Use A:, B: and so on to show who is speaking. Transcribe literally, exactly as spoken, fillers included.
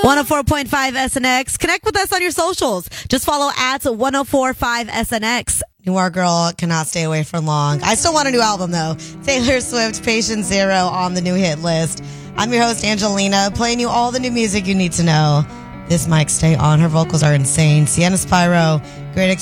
A: one oh four point five S N X. Connect with us on your socials. Just follow at one oh four point five S N X.
B: Noir Girl cannot stay away for long. I still want a new album, though. Taylor Swift, Patient Zero on the new hit list. I'm your host, Angelina, playing you all the new music you need to know. This mic stay on. Her vocals are insane. Sienna Spyro, great